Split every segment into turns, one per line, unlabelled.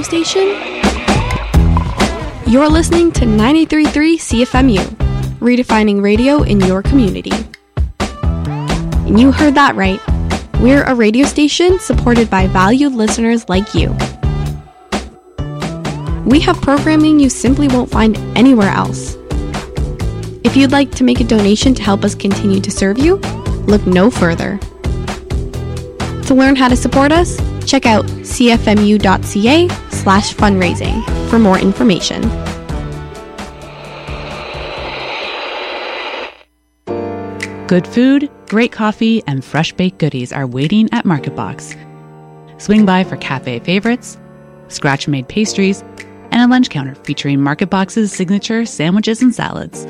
station? You're listening to 93.3 CFMU, redefining radio in your community. And you heard that right. We're a radio station supported by valued listeners like you. We have programming you simply won't find anywhere else. If you'd like to make a donation to help us continue to serve you, look no further. To learn how to support us, check out cfmu.ca/fundraising for more information.
Good food, great coffee, and fresh baked goodies are waiting at MarketBox. Swing by for cafe favorites, scratch-made pastries, and a lunch counter featuring MarketBox's signature sandwiches and salads.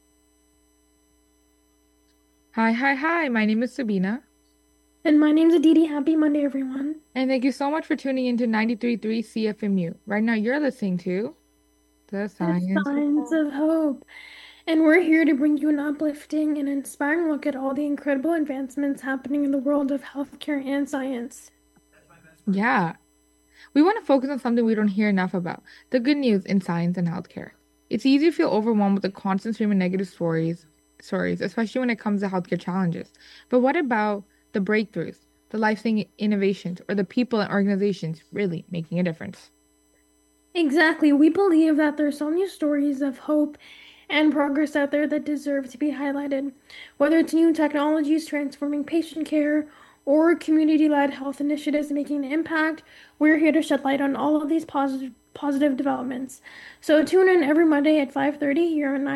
Hi. My name is Sabina.
And my name's Aditi. Happy Monday, everyone.
And thank you so much for tuning into 93.3 CFMU. Right now, you're listening to The
Signs of Hope. And we're here to bring you an uplifting and inspiring look at all the incredible advancements happening in the world of healthcare and science.
Yeah. We want to focus on something we don't hear enough about, the good news in science and healthcare. It's easy to feel overwhelmed with the constant stream of negative stories, especially when it comes to healthcare challenges. But what about the breakthroughs, the life-saving innovations, or the people and organizations really making a difference?
Exactly. We believe that there's so many stories of hope and progress out there that deserve to be highlighted. Whether it's new technologies transforming patient care or community-led health initiatives making an impact, we're here to shed light on all of these positive developments. So tune in every Monday at 5:30 here on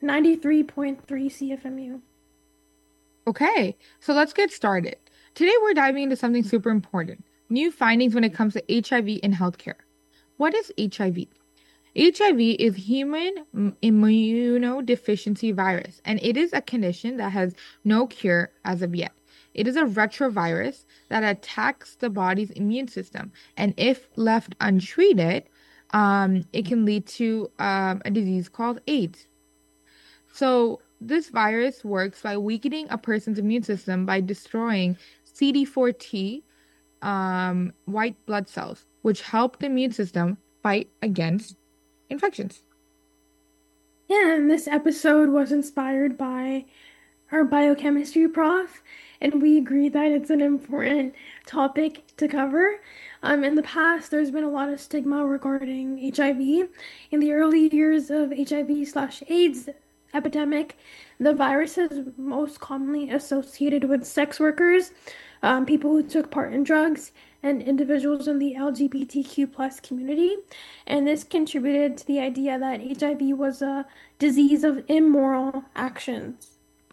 93.3 CFMU.
Okay, so let's get started. Today we're diving into something super important, new findings when it comes to HIV in healthcare. What is HIV? HIV is human immunodeficiency virus, and it is a condition that has no cure as of yet. It is a retrovirus that attacks the body's immune system, and if left untreated, it can lead to a disease called AIDS. So this virus works by weakening a person's immune system by destroying CD4T white blood cells, which help the immune system fight against infections.
Yeah, and this episode was inspired by our biochemistry prof, and we agree that it's an important topic to cover. In the past, there's been a lot of stigma regarding HIV. In the early years of HIV/AIDS epidemic, the virus is most commonly associated with sex workers, people who took part in drugs, and individuals in the LGBTQ+ community. And this contributed to the idea that HIV was a disease of immoral actions.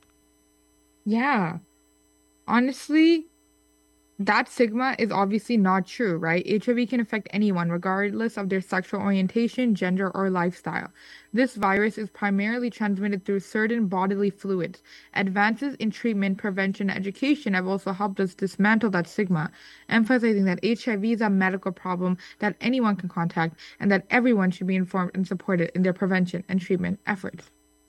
Yeah. Honestly, that stigma is obviously not true, right? HIV can affect anyone, regardless of their sexual orientation, gender, or lifestyle. This virus is primarily transmitted through certain bodily fluids. Advances in treatment, prevention, and education have also helped us dismantle that stigma, emphasizing that HIV is a medical problem that anyone can contact and that everyone should be informed and supported in their prevention and treatment efforts.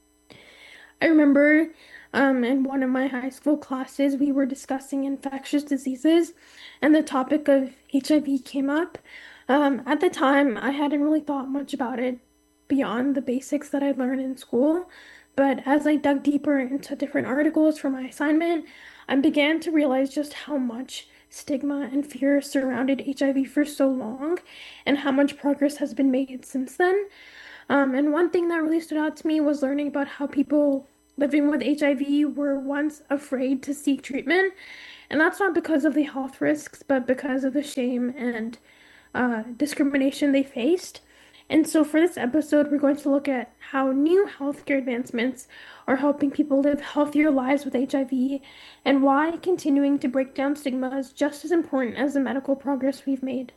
I remember in one of my high school classes, we were discussing infectious diseases, and the topic of HIV came up. At the time, I hadn't really thought much about it beyond the basics that I learned in school. But as I dug deeper into different articles for my assignment, I began to realize just how much stigma and fear surrounded HIV for so long, and how much progress has been made since then. And one thing that really stood out to me was learning about how people living with HIV were once afraid to seek treatment. And that's not because of the health risks, but because of the shame and discrimination they faced. And so for this episode, we're going to look at how new healthcare advancements are helping people live healthier lives with HIV, and why continuing to break down stigma is just as important as the medical progress we've made.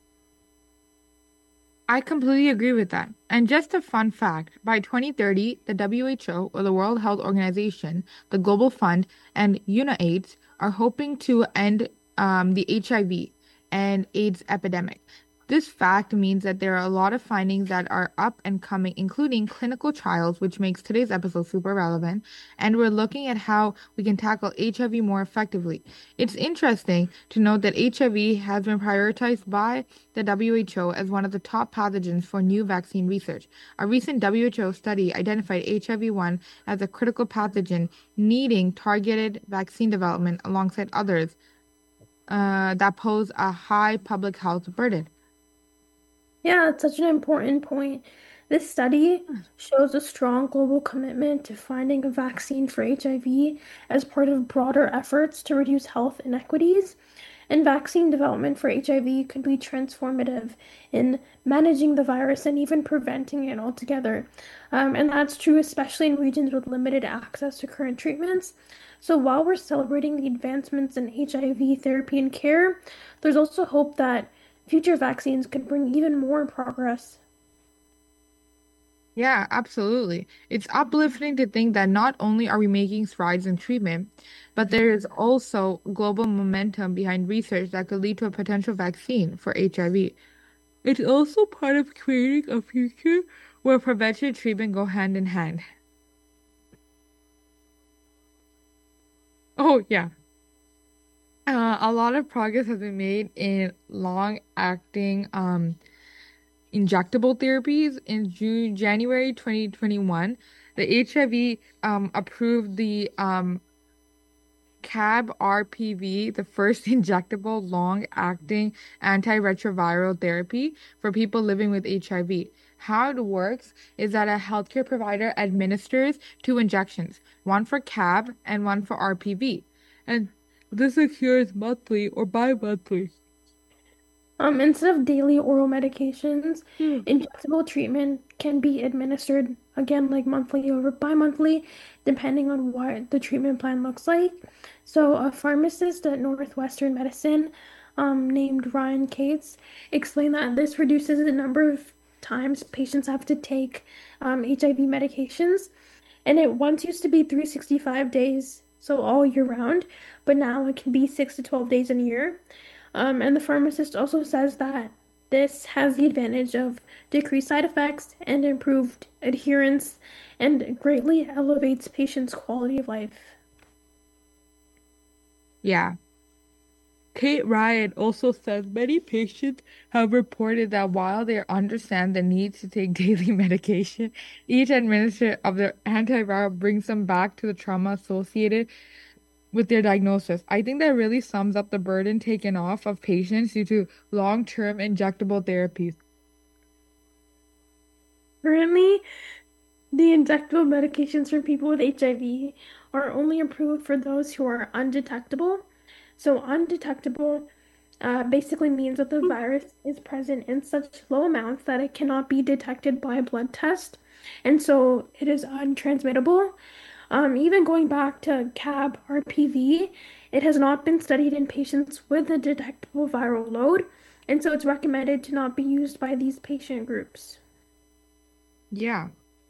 I completely agree with that. And just a fun fact, by 2030, the WHO, or the World Health Organization, the Global Fund, and UNAIDS are hoping to end the HIV and AIDS epidemic. This fact means that there are a lot of findings that are up and coming, including clinical trials, which makes today's episode super relevant. And we're looking at how we can tackle HIV more effectively. It's interesting to note that HIV has been prioritized by the WHO as one of the top pathogens for new vaccine research. A recent WHO study identified HIV-1 as a critical pathogen needing targeted vaccine development alongside others that pose a high public health burden.
Yeah, it's such an important point. This study shows a strong global commitment to finding a vaccine for HIV as part of broader efforts to reduce health inequities. And vaccine development for HIV could be transformative in managing the virus and even preventing it altogether. And that's true especially in regions with limited access to current treatments. So while we're celebrating the advancements in HIV therapy and care, there's also hope that future vaccines could bring even more progress.
Yeah, absolutely. It's uplifting to think that not only are we making strides in treatment, but there is also global momentum behind research that could lead to a potential vaccine for HIV. It's also part of creating a future where prevention and treatment go hand in hand. Oh, yeah. A lot of progress has been made in long-acting injectable therapies. In January 2021, the HIV approved the CAB-RPV, the first injectable long-acting antiretroviral therapy for people living with HIV. How it works is that a healthcare provider administers two injections, one for CAB and one for RPV. And this occurs monthly or bi-monthly.
Instead of daily oral medications,
Hmm.
injectable treatment can be administered again like monthly or bi-monthly, depending on what the treatment plan looks like. So, a pharmacist at Northwestern Medicine, named Ryan Cates, explained that this reduces the number of times patients have to take HIV medications, and it once used to be 365 days, so all year round, but now it can be 6 to 12 days in a year. And the pharmacist also says that this has the advantage of decreased side effects and improved adherence and greatly elevates patients' quality of life.
Yeah. Kate Ryan also says many patients have reported that while they understand the need to take daily medication, each administration of the antiviral brings them back to the trauma associated with their diagnosis. I think that really sums up the burden taken off of patients due to long-term injectable therapies.
Currently, the injectable medications for people with HIV are only approved for those who are undetectable. So, undetectable basically means that the virus is present in such low amounts that it cannot be detected by a blood test, and so it is untransmittable. Even going back to CAB RPV, it has not been studied in patients with a detectable viral load, and so it's recommended to not be used by these patient groups.
Yeah.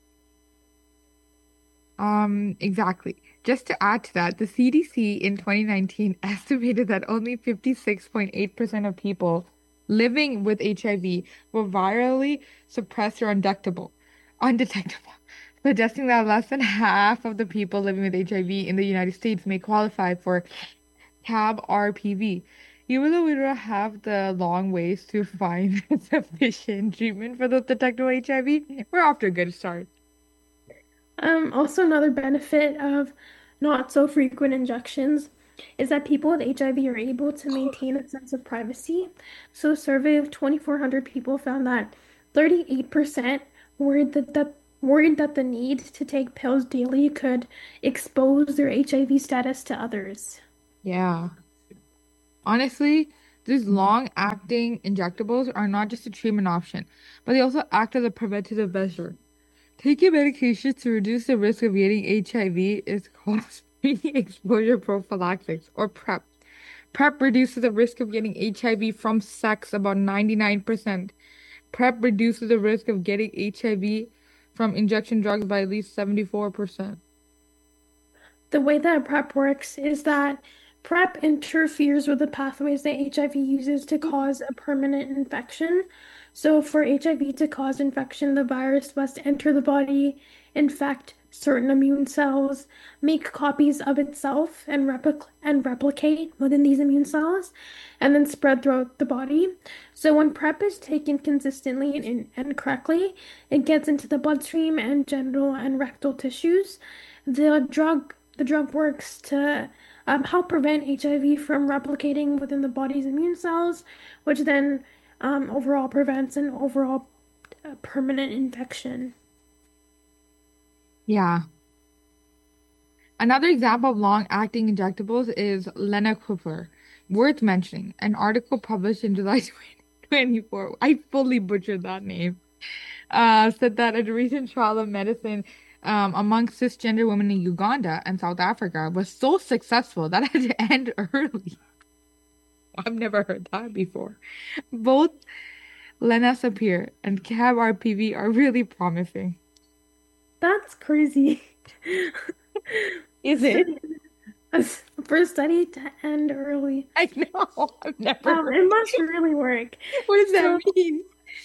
Exactly. Just to add to that, the CDC in 2019 estimated that only 56.8% of people living with HIV were virally suppressed or undetectable, suggesting that less than half of the people living with HIV in the United States may qualify for CAB-RPV. Even though we don't have the long ways to find sufficient treatment for those detectable HIV, we're off to a good start.
Also, another benefit of not so frequent injections is that people with HIV are able to maintain a sense of privacy. So, a survey of 2,400 people found that 38% worried that the need to take pills daily could expose their HIV status to others.
Yeah. Honestly, these long-acting injectables are not just a treatment option, but they also act as a preventative measure. Taking medications to reduce the risk of getting HIV is called pre-exposure prophylaxis or PrEP. PrEP reduces the risk of getting HIV from sex about 99%. PrEP reduces the risk of getting HIV from injection drugs by at least 74%.
The way that PrEP works is that PrEP interferes with the pathways that HIV uses to cause a permanent infection. So, for HIV to cause infection, the virus must enter the body, infect certain immune cells, make copies of itself, and replicate within these immune cells, and then spread throughout the body. So, when PrEP is taken consistently and correctly, it gets into the bloodstream and genital and rectal tissues. The drug works to help prevent HIV from replicating within the body's immune cells, which then overall prevents an overall permanent infection.
Yeah. Another example of long-acting injectables is lenacapavir. Worth mentioning, an article published in July 2024, I fully butchered that name, said that a recent trial of medicine among cisgender women in Uganda and South Africa was so successful that it had to end early. I've never heard that before. Both lenacapavir and CAB-RPV are really promising.
That's crazy.
Is it?
For a study to end early.
I know. I've never heard.
It must really work.
What does that mean?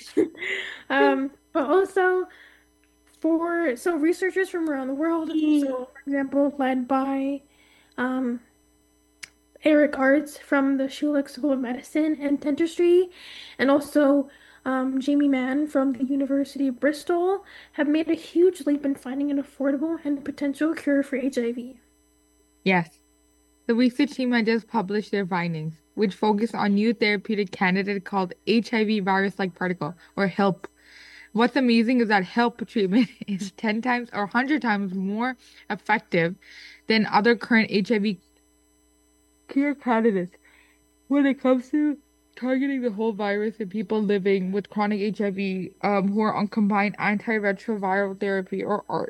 But also so researchers from around the world, so for example, led by um, Eric Arts from the Schulich School of Medicine and Dentistry, and also Jamie Mann from the University of Bristol, have made a huge leap in finding an affordable and potential cure for HIV.
Yes. The research team had just published their findings, which focus on new therapeutic candidate called HIV virus-like particle, or HELP. What's amazing is that HELP treatment is 10 times or 100 times more effective than other current HIV cure candidates when it comes to targeting the whole virus in people living with chronic HIV who are on combined antiretroviral therapy or ART.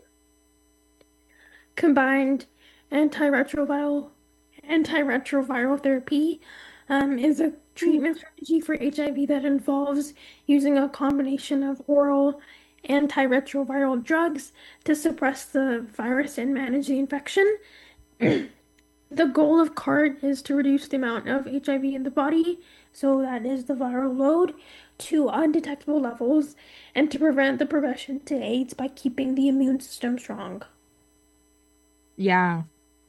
Combined antiretroviral antiretroviral therapy is a treatment strategy for HIV that involves using a combination of oral antiretroviral drugs to suppress the virus and manage the infection. The goal of CART is to reduce the amount of HIV in the body, so that is the viral load, to undetectable levels, and to prevent the progression to AIDS by keeping the immune system strong.
Yeah.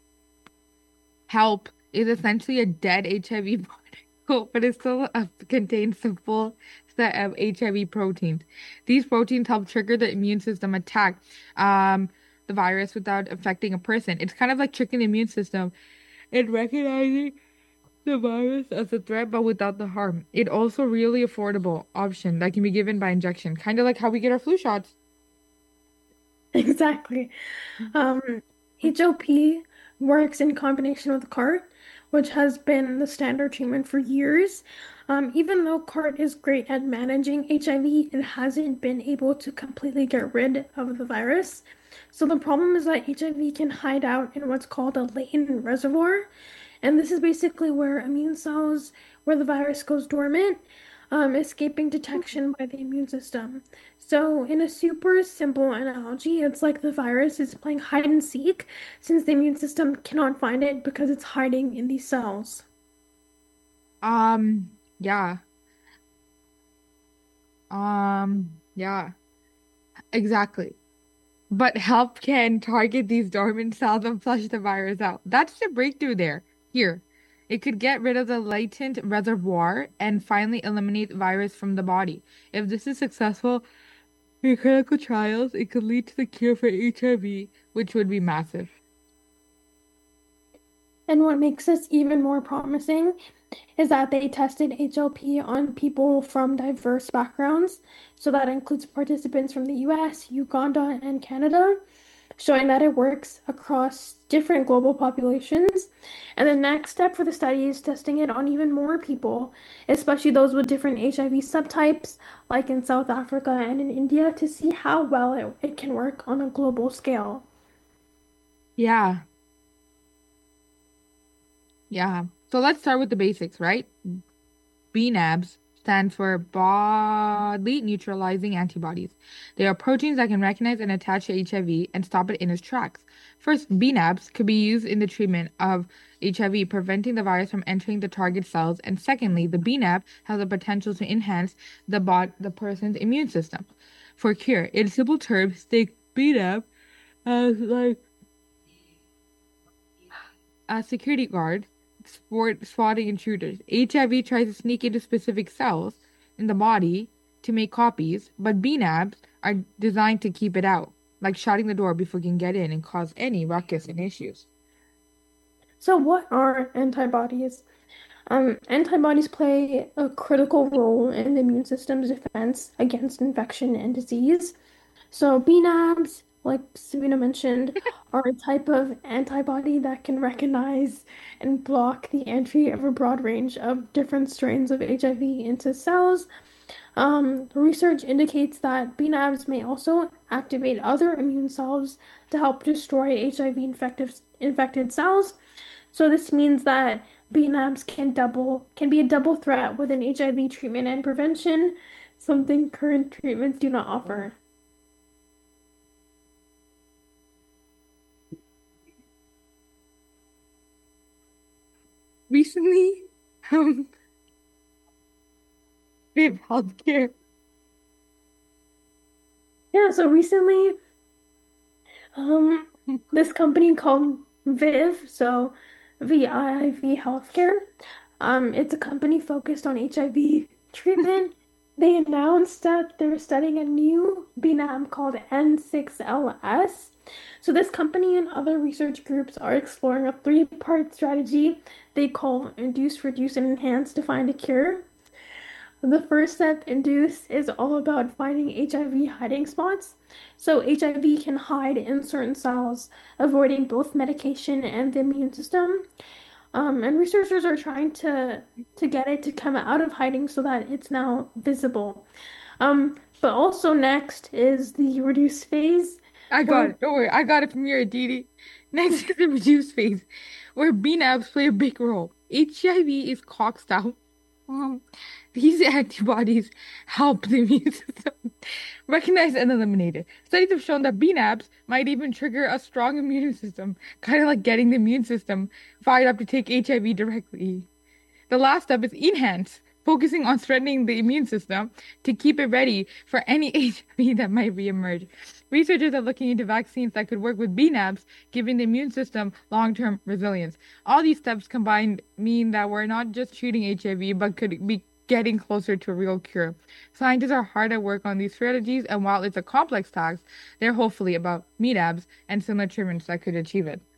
HELP is essentially a dead HIV particle, but it still contains the full set of HIV proteins. These proteins help trigger the immune system attack the virus without affecting a person. It's kind of like tricking the immune system in recognizing the virus as a threat, but without the harm. It also really affordable option that can be given by injection, kind of like how we get our flu shots.
Exactly. HOP works in combination with CART, which has been the standard treatment for years. Even though CART is great at managing HIV, it hasn't been able to completely get rid of the virus. So the problem is that HIV can hide out in what's called a latent reservoir. And this is basically where immune cells, where the virus goes dormant, escaping detection by the immune system. So, in a super simple analogy, it's like the virus is playing hide and seek since the immune system cannot find it because it's hiding in these cells.
Yeah. Yeah, exactly. But help can target these dormant cells and flush the virus out. That's the breakthrough there. Here, it could get rid of the latent reservoir and finally eliminate the virus from the body. If this is successful in clinical trials, it could lead to the cure for HIV, which would be massive.
And what makes this even more promising is that they tested HLP on people from diverse backgrounds. So that includes participants from the US, Uganda, and Canada, showing that it works across different global populations. And the next step for the study is testing it on even more people, especially those with different HIV subtypes, like in South Africa and in India, to see how well it can work on a global scale.
Yeah, yeah. So let's start with the basics, right? BNAbs stands for Body Neutralizing Antibodies. They are proteins that can recognize and attach to HIV and stop it in its tracks. First, BNAbs could be used in the treatment of HIV, preventing the virus from entering the target cells. And secondly, the BNAB has the potential to enhance the person's immune system for cure. In simple terms, think BNAB as like a security guard spotting intruders. HIV tries to sneak into specific cells in the body to make copies, but BNABs are designed to keep it out, like shutting the door before it can get in and cause any ruckus and issues.
So, what are antibodies? Antibodies play a critical role in the immune system's defense against infection and disease. So, BNAbs, like Sabina mentioned, are a type of antibody that can recognize and block the entry of a broad range of different strains of HIV into cells. Research indicates that BNAbs may also activate other immune cells to help destroy HIV infected cells. So this means that BNAbs can be a double threat with an HIV treatment and prevention, something current treatments do not offer.
Recently, um, we have healthcare.
Yeah, so recently, this company called Viv, so VIV Healthcare, it's a company focused on HIV treatment. They announced that they're studying a new BNAM called N6LS. So this company and other research groups are exploring a three-part strategy they call induce, reduce, and enhance to find a cure. The first step, induce, is all about finding HIV hiding spots. So HIV can hide in certain cells, avoiding both medication and the immune system. And researchers are trying to get it to come out of hiding so that it's now visible. But also next is the reduce phase,
I got
where
it. Don't worry. I got it from your Aditi. Next is the reduce phase, where BNAbs play a big role. HIV is coaxed out. Um, these antibodies help the immune system recognize and eliminate it. Studies have shown that BNAbs might even trigger a strong immune system, kind of like getting the immune system fired up to take HIV directly. The last step is enhance, focusing on strengthening the immune system to keep it ready for any HIV that might reemerge. Researchers are looking into vaccines that could work with BNAbs, giving the immune system long-term resilience. All these steps combined mean that we're not just treating HIV, but could be getting closer to a real cure. Scientists are hard at work on these strategies, and while it's a complex task, they're hopefully about BNAbs and similar treatments that could achieve it.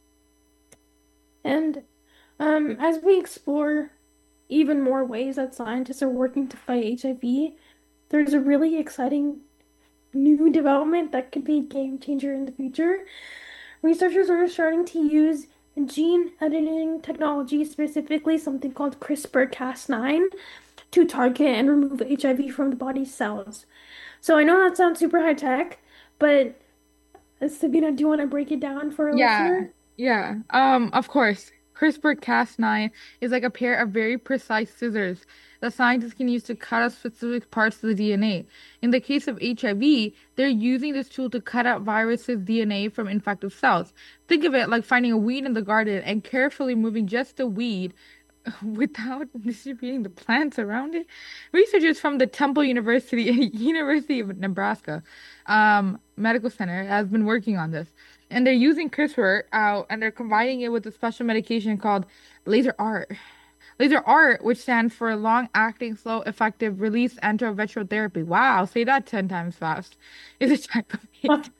and as we explore even more ways that scientists are working to fight HIV, there's a really exciting new development that could be a game changer in the future. Researchers are starting to use gene editing technology, specifically something called CRISPR-Cas9, to target and remove HIV from the body's cells. So I know that sounds super high tech, but Sabina, do you want to break it down for our
Yeah,
listener?
yeah. Of course. CRISPR-Cas9 is like a pair of very precise scissors that scientists can use to cut out specific parts of the DNA. In the case of HIV, they're using this tool to cut out viruses' DNA from infected cells. Think of it like finding a weed in the garden and carefully moving just the weed without distributing the plants around it. Researchers from the Temple University, University of Nebraska, Medical Center has been working on this. And they're using CRISPR and they're combining it with a special medication called laser art. Laser art, which stands for long-acting, slow, effective release antiretroviral. Wow, say that 10 times fast. Is a type of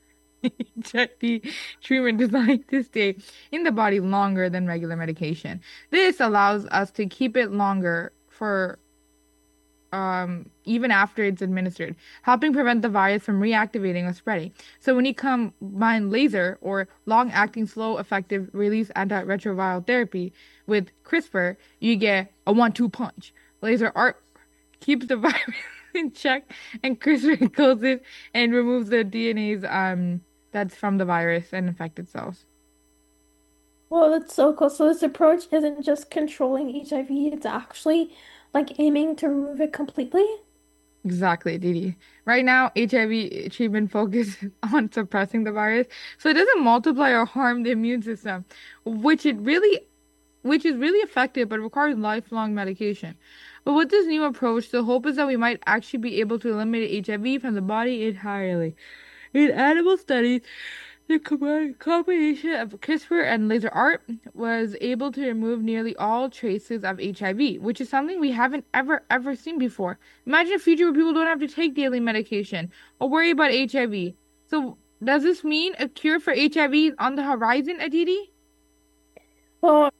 HIV treatment designed to stay in the body longer than regular medication. This allows us to keep it longer for even after it's administered, helping prevent the virus from reactivating or spreading. So when you combine laser or long-acting, slow, effective release antiretroviral therapy with CRISPR, you get a one-two punch. Laser art keeps the virus in check, and CRISPR kills it and removes the DNA's that's from the virus and infected cells.
Well, that's so cool. So this approach isn't just controlling HIV, it's actually like aiming to remove it completely.
Exactly, Didi. Right now, HIV treatment focuses on suppressing the virus so it doesn't multiply or harm the immune system, which it really which is really effective but requires lifelong medication. But with this new approach, the hope is that we might actually be able to eliminate HIV from the body entirely. In animal studies, the combination of CRISPR and laser art was able to remove nearly all traces of HIV, which is something we haven't ever seen before. Imagine a future where people don't have to take daily medication or worry about HIV. So, does this mean a cure for HIV is on the horizon, Aditi?
Well,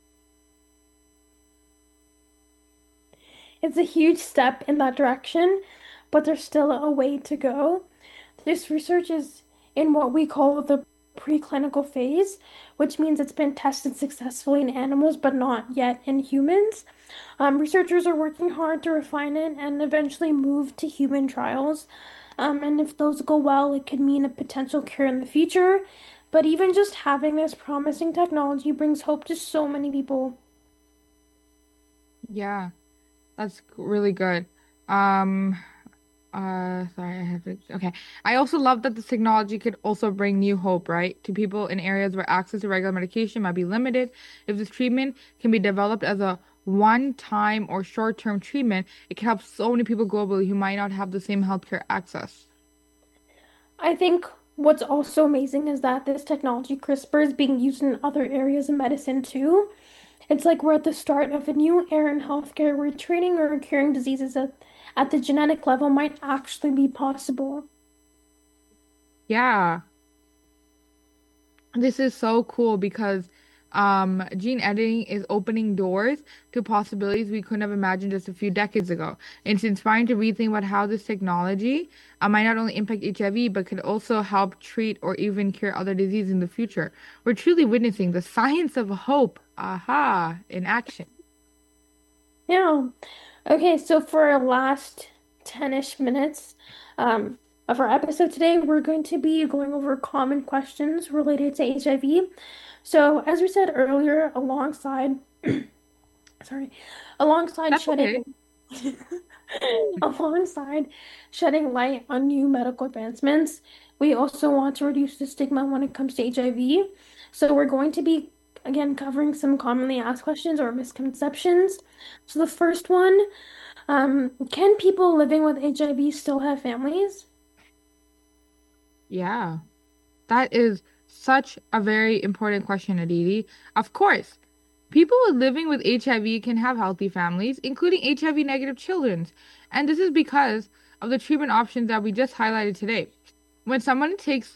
it's a huge step in that direction, but there's still a way to go. This research is in what we call the preclinical phase, which means it's been tested successfully in animals, but not yet in humans. Researchers are working hard to refine it and eventually move to human trials. And if those go well, it could mean a potential cure in the future. But even just having this promising technology brings hope to so many people.
Yeah, that's really good. Um, sorry, I have to. Okay. I also love that this technology could also bring new hope, right, to people in areas where access to regular medication might be limited. If this treatment can be developed as a one-time or short-term treatment, it can help so many people globally who might not have the same healthcare access.
I think what's also amazing is that this technology, CRISPR, is being used in other areas of medicine too. It's like we're at the start of a new era in healthcare where treating or curing diseases at the genetic level might actually be possible.
Yeah. This is so cool because gene editing is opening doors to possibilities we couldn't have imagined just a few decades ago. It's inspiring to rethink about how this technology might not only impact HIV but could also help treat or even cure other diseases in the future. We're truly witnessing the science of hope, aha, in action.
Yeah. Okay, so for our last 10-ish minutes of our episode today, we're going to be going over common questions related to HIV. So, as we said earlier, sorry, alongside
That's okay.
shedding alongside shedding light on new medical advancements, we also want to reduce the stigma when it comes to HIV. So we're going to be again covering some commonly asked questions or misconceptions. So the first one, can people living with HIV still have families?
Yeah. That is such a very important question, Aditi. Of course, people living with HIV can have healthy families, including HIV negative children. And this is because of the treatment options that we just highlighted today. When someone takes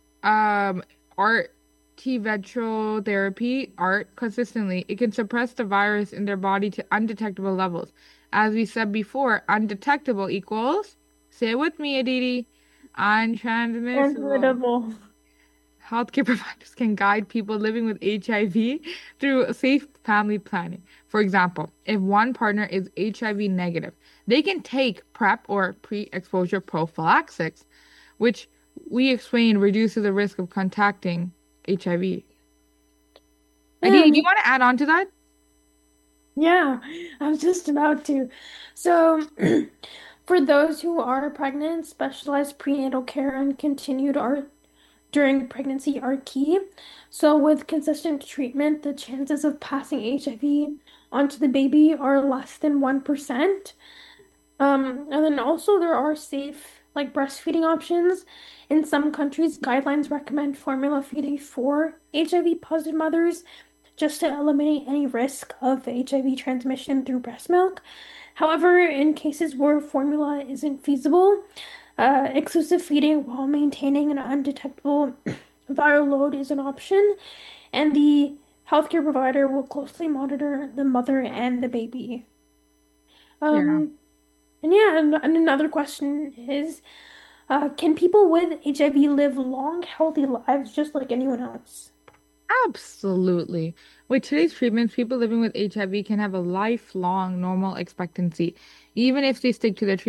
antiretroviral therapy, ART, consistently, it can suppress the virus in their body to undetectable levels. As we said before, undetectable equals, say it with me, Aditi, untransmissible.
Transmittable.
Healthcare providers can guide people living with HIV through safe family planning. For example, if one partner is HIV negative, they can take PrEP or pre-exposure prophylaxis, which we explain reduces the risk of contacting HIV. Aditi, do
Yeah,
you want to add on to that?
yeah, I was just about to. So, for those who are pregnant, specialized prenatal care and continued art during pregnancy are key. So, with consistent treatment, the chances of passing HIV onto the baby are less than 1%. And then also there are safe like breastfeeding options. In some countries, guidelines recommend formula feeding for HIV positive mothers just to eliminate any risk of HIV transmission through breast milk. However, in cases where formula isn't feasible, exclusive feeding while maintaining an undetectable viral load is an option, and the healthcare provider will closely monitor the mother and the baby.
Yeah.
Um, and yeah, and another question is, can people with HIV live long, healthy lives just like anyone else?
Absolutely. With today's treatments, people living with HIV can have a lifelong normal expectancy, even if they stick to their treatment.